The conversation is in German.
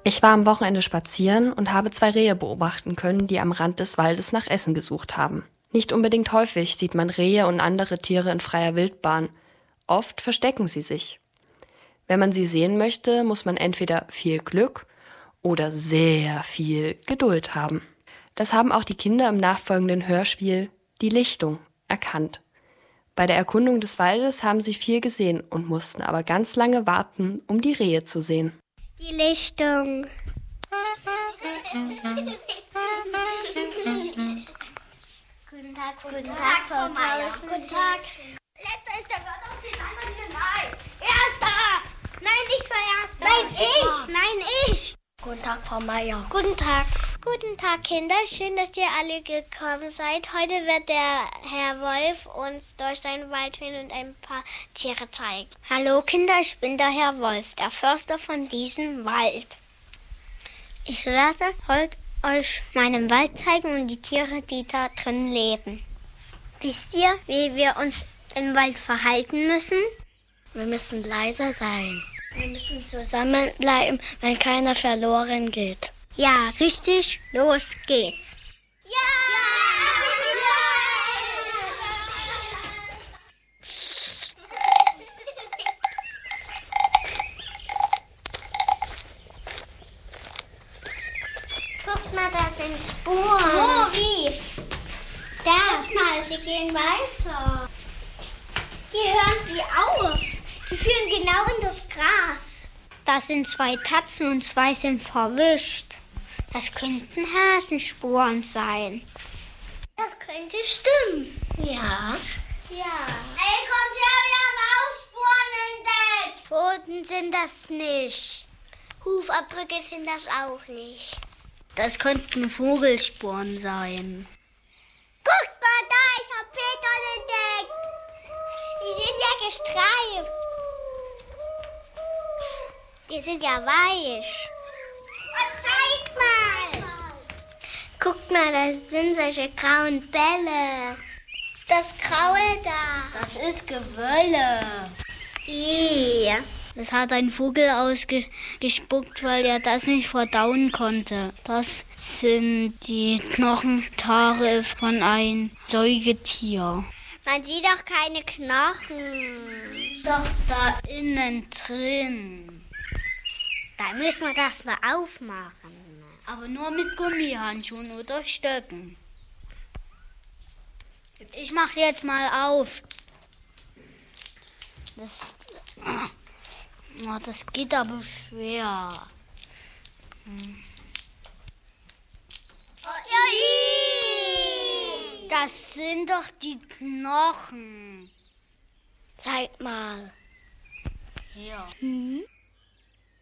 Ich war am Wochenende spazieren und habe 2 Rehe beobachten können, die am Rand des Waldes nach Essen gesucht haben. Nicht unbedingt häufig sieht man Rehe und andere Tiere in freier Wildbahn. Oft verstecken sie sich. Wenn man sie sehen möchte, muss man entweder viel Glück oder sehr viel Geduld haben. Das haben auch die Kinder im nachfolgenden Hörspiel Die Lichtung erkannt. Bei der Erkundung des Waldes haben sie viel gesehen und mussten aber ganz lange warten, um die Rehe zu sehen. Die Lichtung. Guten Tag, Frau Meier. Guten Tag. Letzter ist der Wort auf den anderen hinein. Erster! Nein, ich war Erster. Nein, ich. Guten Tag, Frau Meier. Guten Tag. Guten Tag, Kinder. Schön, dass ihr alle gekommen seid. Heute wird der Herr Wolf uns durch seinen Wald führen und ein paar Tiere zeigen. Hallo, Kinder, ich bin der Herr Wolf, der Förster von diesem Wald. Ich werde heute euch meinen Wald zeigen und die Tiere, die da drin leben. Wisst ihr, wie wir uns im Wald verhalten müssen? Wir müssen leise sein. Wir müssen zusammenbleiben, wenn keiner verloren geht. Ja, richtig. Los geht's. Ja! Guckt mal, da sind Spuren. Wo, wie? Da. Guckt mal, sie gehen weiter. Hier hören sie auf. Sie führen genau in das Gras. Da sind 2 Tatzen und 2 sind verwischt. Das könnten Hasenspuren sein. Das könnte stimmen. Ja. Ja. Hey, kommt her, wir haben auch Spuren entdeckt. Pfoten sind das nicht. Hufabdrücke sind das auch nicht. Das könnten Vogelspuren sein. Guckt mal da, ich habe Federn entdeckt. Die sind ja gestreift. Die sind ja weich. Zeig mal. Guckt mal, das sind solche grauen Bälle. Das Graue da. Das ist Gewölle. Ja. Das hat ein Vogel ausgespuckt, weil er das nicht verdauen konnte. Das sind die Knochentare von einem Säugetier. Man sieht doch keine Knochen. Doch da innen drin. Da müssen wir das mal aufmachen. Aber nur mit Gummihandschuhen oder Stöcken. Ich mache jetzt mal auf. Das geht aber schwer. Das sind doch die Knochen. Zeig mal. Hier.